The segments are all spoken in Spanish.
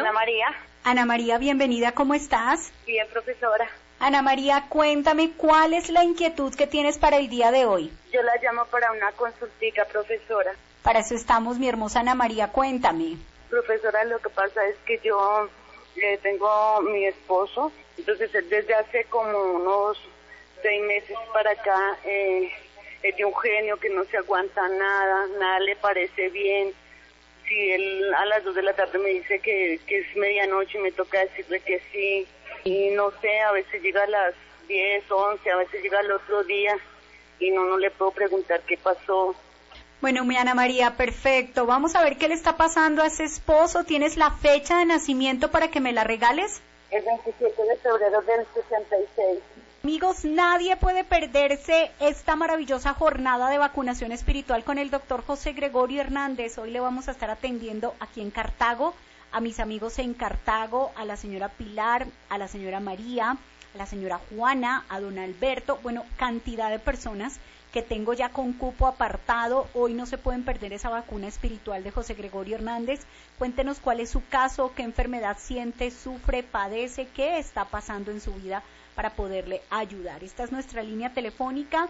Ana María. Ana María, bienvenida, ¿cómo estás? Bien, profesora. Ana María, cuéntame, ¿cuál es la inquietud que tienes para el día de hoy? Yo la llamo para una consultica, profesora. Para eso estamos, mi hermosa Ana María, cuéntame. Profesora, lo que pasa es que yo tengo mi esposo, entonces él desde hace como unos 6 meses para acá es de un genio que no se aguanta nada le parece bien. Si él a las 2 de la tarde me dice que es medianoche, me toca decirle que sí. Y no sé, a veces llega a las 10, 11, a veces llega al otro día y no le puedo preguntar qué pasó. Bueno, mi Ana María, perfecto. Vamos a ver qué le está pasando a ese esposo. ¿Tienes la fecha de nacimiento para que me la regales? El 27 de febrero del 66. Amigos, nadie puede perderse esta maravillosa jornada de vacunación espiritual con el doctor José Gregorio Hernández. Hoy le vamos a estar atendiendo aquí en Cartago, a mis amigos en Cartago, a la señora Pilar, a la señora María, a la señora Juana, a don Alberto, bueno, cantidad de personas que tengo ya con cupo apartado. Hoy no se pueden perder esa vacuna espiritual de José Gregorio Hernández. Cuéntenos cuál es su caso, qué enfermedad siente, sufre, padece, qué está pasando en su vida para poderle ayudar. Esta es nuestra línea telefónica,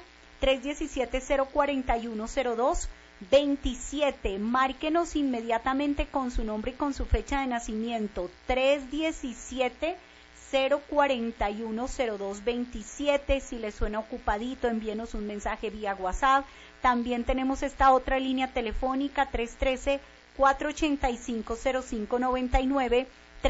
317-041-0227. Márquenos inmediatamente con su nombre y con su fecha de nacimiento, 317-041-0227. Si le suena ocupadito, envíenos un mensaje vía WhatsApp. También tenemos esta otra línea telefónica, 313-485-0599,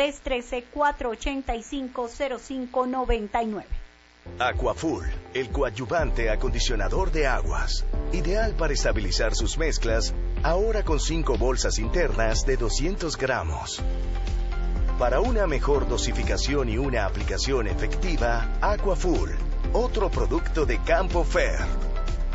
313-485-0599. Aquafull, el coadyuvante acondicionador de aguas, ideal para estabilizar sus mezclas, ahora con 5 bolsas internas de 200 gramos. Para una mejor dosificación y una aplicación efectiva, Aquafull, otro producto de Campo Fer.